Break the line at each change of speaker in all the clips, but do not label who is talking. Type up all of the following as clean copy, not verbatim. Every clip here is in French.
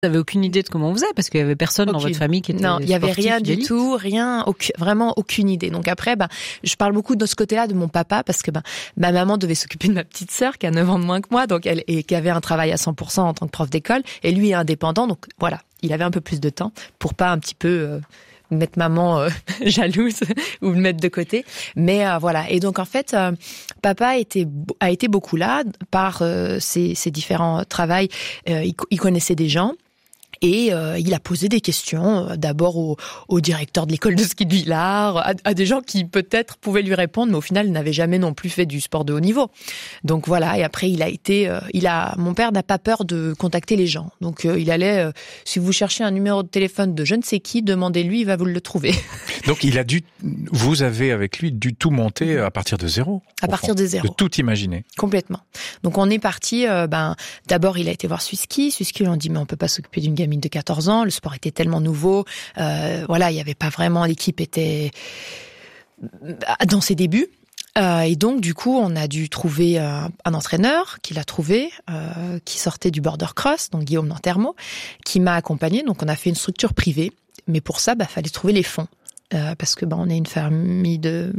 Vous n'avez aucune idée de comment on faisait parce qu'il y avait personne dans votre famille qui était
Non, il y avait rien
d'élite.
du tout, vraiment aucune idée. Donc après, je parle beaucoup de ce côté-là de mon papa parce que ma maman devait s'occuper de ma petite sœur qui a 9 ans de moins que moi, donc et qui avait un travail à 100% en tant que prof d'école, et lui est indépendant, donc voilà, il avait un peu plus de temps pour pas un petit peu mettre maman jalouse ou me mettre de côté. Mais voilà. Et donc en fait, papa a été beaucoup là par ses différents travails. Il connaissait des gens. Et il a posé des questions, d'abord au directeur de l'école de ski de Villars, à des gens qui peut-être pouvaient lui répondre, mais au final n'avaient jamais non plus fait du sport de haut niveau. Donc voilà, et après mon père n'a pas peur de contacter les gens. Donc il allait, si vous cherchez un numéro de téléphone de je ne sais qui, demandez-lui, il va vous le trouver.
Donc vous avez avec lui dû tout monter à partir de zéro.
À partir de zéro.
De tout imaginer.
Complètement. Donc on est parti, d'abord il a été voir Suski, lui on dit mais on peut pas s'occuper d'une gamine de 14 ans, le sport était tellement nouveau, il y avait pas vraiment, l'équipe était dans ses débuts. Et donc du coup on a dû trouver un entraîneur qu'il a trouvé, qui sortait du border cross, donc Guillaume Nantermo, qui m'a accompagné. Donc on a fait une structure privée, mais pour ça fallait trouver les fonds. Parce que on est une famille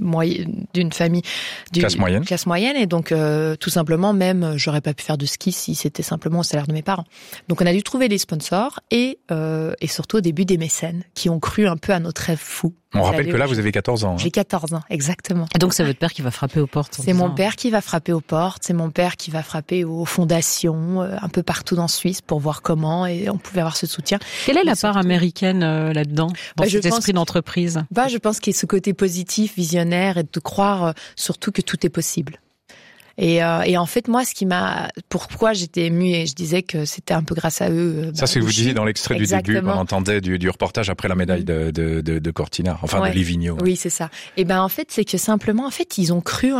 classe moyenne et donc tout simplement même j'aurais pas pu faire de ski si c'était simplement au salaire de mes parents. Donc on a dû trouver des sponsors et surtout au début des mécènes qui ont cru un peu à notre rêve fou.
On rappelle que là vous avez 14 ans.
J'ai 14 ans, exactement.
Et donc c'est votre père qui va frapper aux portes.
C'est mon père qui va frapper aux portes, c'est mon père qui va frapper aux fondations un peu partout en Suisse pour voir comment et on pouvait avoir ce soutien.
Quelle est la part américaine là-dedans dans cet esprit d'entreprise?
Je pense qu'il y a ce côté positif, visionnaire et de croire surtout que tout est possible. Et en fait, moi, pourquoi j'étais émue et je disais que c'était un peu grâce à eux.
Ça, c'est ce que vous disiez dans l'extrait du début qu'on entendait du reportage après la médaille de Cortina, de Livigno.
Oui, c'est ça. Et en fait, c'est que simplement, ils ont cru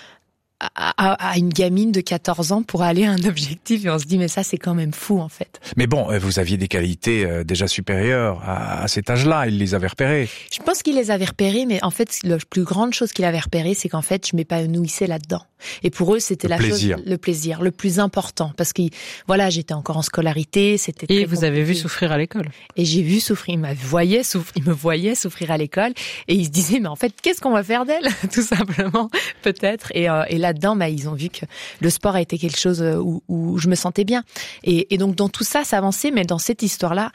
à une gamine de 14 ans pour aller à un objectif et on se dit mais ça c'est quand même fou en fait.
Mais bon, vous aviez des qualités déjà supérieures à cet âge-là, ils les avaient repérées.
Je pense qu'ils les avaient repérées, mais en fait la plus grande chose qu'il avait repérée c'est qu'en fait je m'épanouissais là-dedans. Et pour eux c'était le plaisir le plus important parce que j'étais encore en scolarité, c'était très
compliqué. Avez vu souffrir à l'école.
Et j'ai vu souffrir, il me voyait souffrir à l'école et ils se disaient mais en fait qu'est-ce qu'on va faire d'elle tout simplement peut-être et là-dedans, ils ont vu que le sport a été quelque chose où je me sentais bien. Et donc, dans tout ça, ça avançait. Mais dans cette histoire-là,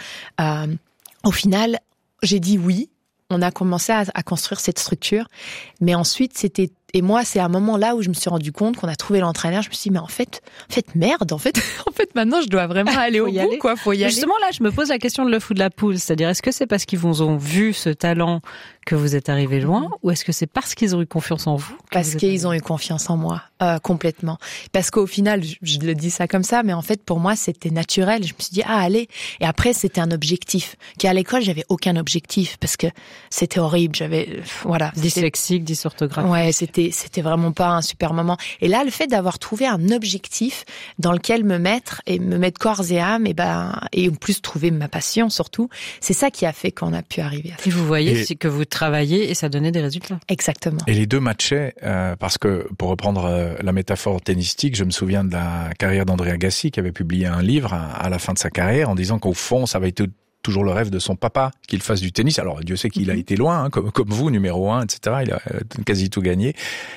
au final, j'ai dit oui. On a commencé à construire cette structure. Mais ensuite, et moi, c'est à un moment là où je me suis rendu compte qu'on a trouvé l'entraîneur. Je me suis dit, mais en fait, merde, en fait, maintenant, je dois vraiment aller au bout, quoi. Faut y aller.
Justement, là, je me pose la question de l'œuf ou de la poule. C'est-à-dire, est-ce que c'est parce qu'ils vous ont vu ce talent que vous êtes arrivé loin, ou est-ce que c'est parce qu'ils ont eu confiance en vous?
Parce qu'ils ont eu confiance en moi, complètement. Parce qu'au final, je le dis ça comme ça, mais en fait, pour moi, c'était naturel. Je me suis dit, allez. Et après, c'était un objectif. Qu'à l'école, j'avais aucun objectif, parce que c'était horrible.
Dyslexique, dysorthographique.
Ouais, c'était vraiment pas un super moment. Et là, le fait d'avoir trouvé un objectif dans lequel me mettre corps et âme, et en plus trouver ma passion surtout, c'est ça qui a fait qu'on a pu arriver à ça.
Et vous voyez, c'est que vous travaillez et ça donnait des résultats.
Exactement.
Et les deux matchaient, parce que, pour reprendre la métaphore tennistique, je me souviens de la carrière d'André Agassi qui avait publié un livre à la fin de sa carrière en disant qu'au fond, ça avait été toujours le rêve de son papa qu'il fasse du tennis. Alors Dieu sait qu'il a été loin, comme vous, numéro 1, etc. Il a quasi tout gagné.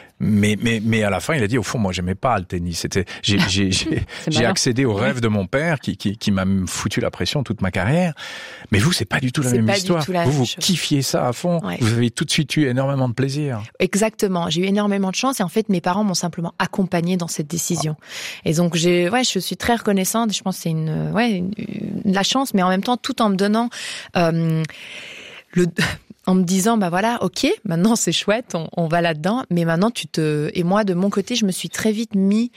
Mais à la fin, il a dit, au fond, moi, j'aimais pas le tennis. J'ai accédé au rêve de mon père qui m'a foutu la pression toute ma carrière. Mais vous, c'est pas du tout la même histoire. Vous kiffiez ça à fond. Ouais. Vous avez tout de suite eu énormément de plaisir.
Exactement. J'ai eu énormément de chance et en fait, mes parents m'ont simplement accompagnée dans cette décision. Et donc, je suis très reconnaissante. Je pense que c'est la chance, mais en même temps, tout en me donnant, en me disant, ok, maintenant c'est chouette, on va là-dedans, mais maintenant et moi, de mon côté, je me suis très vite mis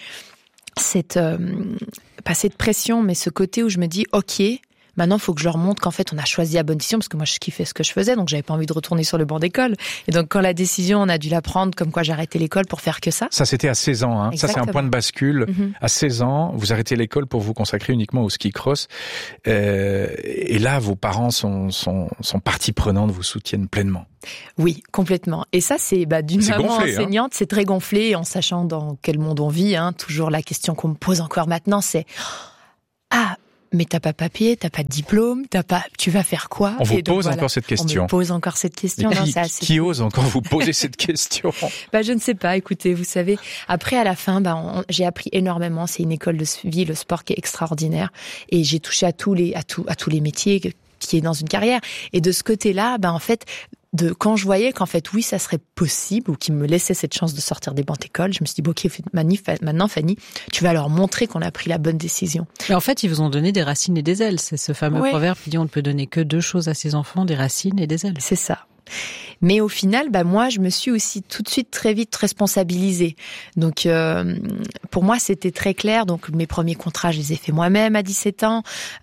pas cette pression, mais ce côté où je me dis, ok, maintenant, il faut que je leur montre qu'en fait, on a choisi la bonne décision parce que moi, je kiffais ce que je faisais, donc j'avais pas envie de retourner sur le banc d'école. Et donc, quand la décision, on a dû la prendre comme quoi j'arrêtais l'école pour faire que ça.
Ça, c'était à 16 ans, hein. Ça, c'est un point de bascule. Mm-hmm. À 16 ans, vous arrêtez l'école pour vous consacrer uniquement au ski cross. Et là, vos parents sont partie prenante, vous soutiennent pleinement.
Oui, complètement. Et ça, c'est d'une maman enseignante, c'est très gonflé, en sachant dans quel monde on vit. Toujours la question qu'on me pose encore maintenant, c'est mais t'as pas papier, t'as pas de diplôme, tu vas faire quoi?
On vous pose encore cette question.
On me pose encore cette question.
Qui ose encore vous poser cette question?
Je ne sais pas. Écoutez, vous savez, après, à la fin, j'ai appris énormément. C'est une école de vie, le sport qui est extraordinaire. Et j'ai touché à tous les métiers qui est dans une carrière. Et de ce côté-là, en fait, quand je voyais qu'en fait, oui, ça serait possible, ou qu'ils me laissaient cette chance de sortir des bancs d'école, je me suis dit, ok, maintenant, Fanny, tu vas leur montrer qu'on a pris la bonne décision.
Mais en fait, ils vous ont donné des racines et des ailes. C'est ce fameux proverbe qui dit on ne peut donner que 2 choses à ses enfants, des racines et des ailes.
C'est ça. Mais au final, moi, je me suis aussi tout de suite très vite responsabilisée. Donc, pour moi, c'était très clair. Donc, mes premiers contrats, je les ai faits moi-même à 17 ans.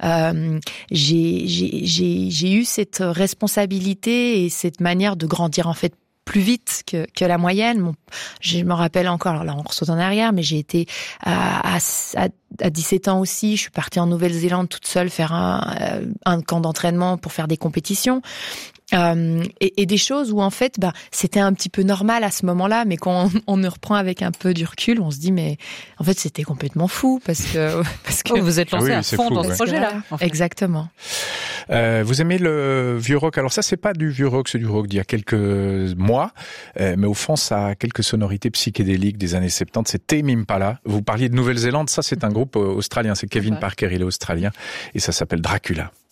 J'ai eu cette responsabilité et cette manière de grandir, en fait, plus vite que la moyenne. Je me rappelle encore, alors là on ressaute en arrière, mais j'ai été à 17 ans aussi, je suis partie en Nouvelle-Zélande toute seule faire un camp d'entraînement pour faire des compétitions. Et des choses où en fait c'était un petit peu normal à ce moment-là, mais quand on ne reprend avec un peu du recul, on se dit mais en fait c'était complètement fou parce que
vous êtes lancé à fond dans ce projet-là.
En fait. Exactement.
Vous aimez le vieux rock? Alors ça, c'est pas du vieux rock, c'est du rock d'il y a quelques mois, mais au fond, ça a quelques sonorités psychédéliques des années 70. C'est Tame Impala. Vous parliez de Nouvelle-Zélande, ça c'est un groupe australien, c'est Kevin Parker, il est australien, et ça s'appelle Dracula.